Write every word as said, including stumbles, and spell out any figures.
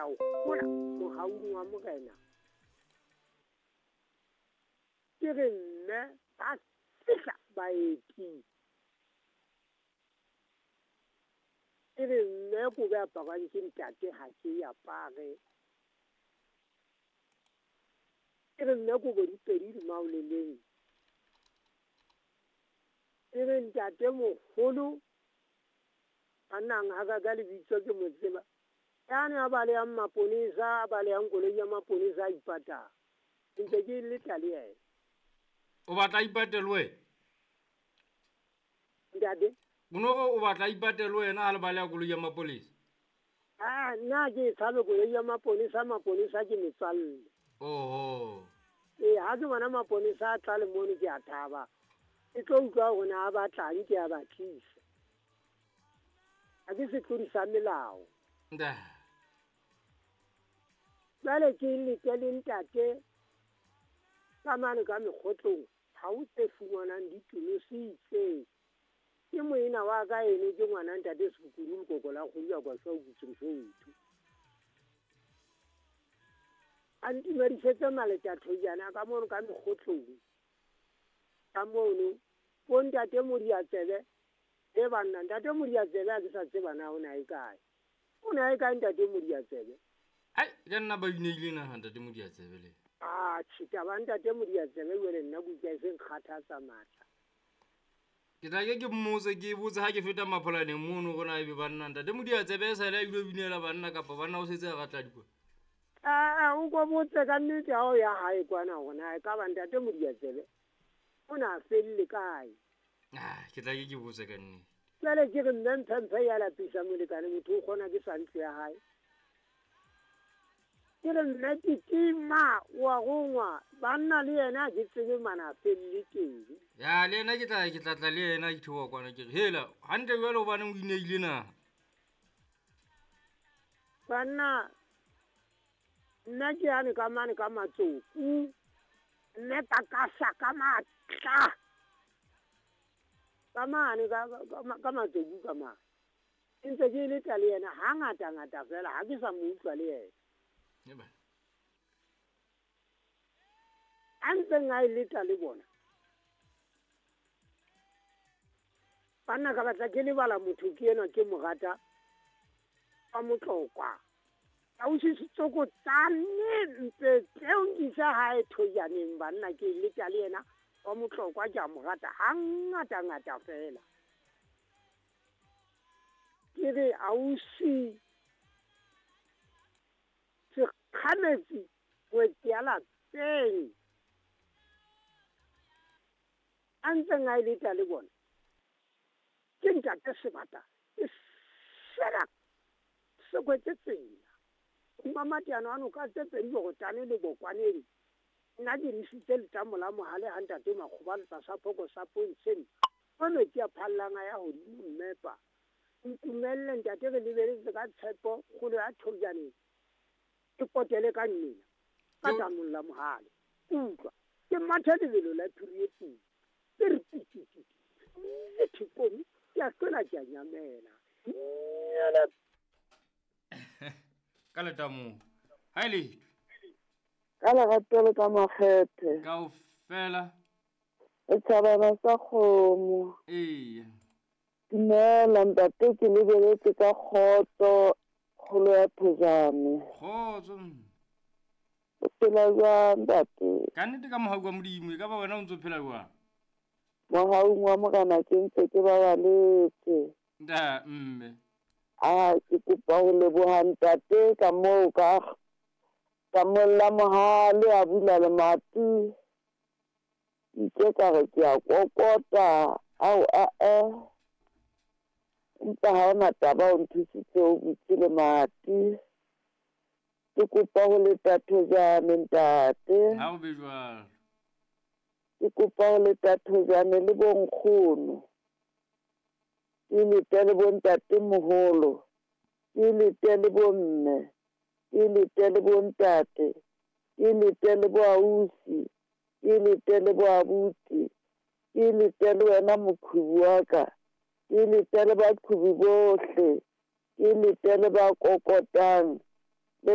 o gola mogaung wa Morena ke re mme ba fihla baeti ke re mme ko be aparang ke ntate ha ke e apare ke re mme ko bo dipedi di maoleleng ke re ntate mogolo a nang haka ka lebitso ke mo tseba yana a ba le yang maponesa a ba le yang koloi ya maponesa a ipata ntse ke le tla le yena o batla ipate le wena ntate monogo o batla ipate le wena a le bale ya koloi ya mapolesa ah nna ke tshabe koloi ya maponesa maponesa ke metswalle oho ee ha ke bona maponesa a tla le mono ke a thaba ke tlo utlwa gona a batlang ke a batlisa a ke se tlodisa melao nda jale ke leke le ntate ka mane ka mekgotlong ha o tse fumanang ditulo se itseng ke moena wa ka ene ke ngwana ntate Sekukuru lekoko la kgolo ya kwa sa butseng southu a ntumedisetse maleta thojana ka mono ka mekgotlong ka mono bo ntate Modiatsebe le banna ntate Modiatsebe a ke sa tseba na o na e kae o na e kae ntate Modiatsebe ai ka nna ba ineile na ntate Modiatsebe le ah tshita ba ntate Modiatsebe wele nna go tla se nkgathatsa matla ke tla ke ke mmotse ke botse ha ke feta mapholaneng mono go na e be banna ntate Modiatsebe sa ile a ile binela banna kapa banna o setse ga tla dikwa ah o go botse ka nnete ha o ya hae kwana gona e ka ba ntate Modiatsebe o na felle kae ah ke tla ke ke botse ka nnete jale ke re mmemphe ya la pisa molekane motho o kgona ke sa ntse ya hae ke re nna ke tima wa gongwa banna le yena ke tsebe mana felle teng ya le yena ke tla ke tla tla le yena ke thiwa kwana ke re hela hante jwale o bana o ineile na banna nna ke ane ka mane ka matsoku nne ka kasa ka matla ka mane ka matsoku ka mane ntse ke le tla le yena ha ngata ngata fela ha ke sa mo utlwa le yena eba a ntse nga e leta le bona banna ka batla ke lebala motho ke ena ke mogata wa Motlokwa a o se tsoko tsane ntse tseo nkisa hae thojaneng banna ke leta le yena wa Motlokwa ja mogata ha ngata ngata fela ke re ausi se khametsi go tsela tseng antse nga ile tla le bona ke ntate Sebata e sera se go tsetsela mama tiano ano ka tsetseng go tane le go kwaneng nna di risitse le tamola mohale ha ntate Makgoba le tsa phoko sa pontsen bona ke a phallanga ya ho mmepa ntumelle ntate re lebeletse ka tshepo kgolo ya thojane ke potele ka nnena ka tamolla mohale utlwa ke mathe lebelo la phirietsi ke re tititi le thikong ya tlola ke a nyamela ka letamo ha ile ka legatelo ka makgethe ka o fela e tshabana sa kgomo ee dumela ntate ke lebeletse ka kgotso kgolo ya thojane khotso o phela jwang ntate ka nnete ka mohau kwa modimo e ka ba wena o ntse o phela jwang mohaung wa Morena ke ntse ke babaletse nda mme a ke kopa ho leboha ntate ka moo ka ka molla mohale a bula le mati ke ka re ke a kokota au a e nta ha ona taba o nthusitse o butse le mati ke kopa ho leta thojane ntate ha o be jwalo ke kopa ho leta thojane le bonkgono ke lete le bontate moholo ke lete le bomme ke lete le bontate ke lete le boausi ke lete le boabuti ke lete le wena mokhubu wa ka ke lete le baqhubi bohle ke lete le ba kokotang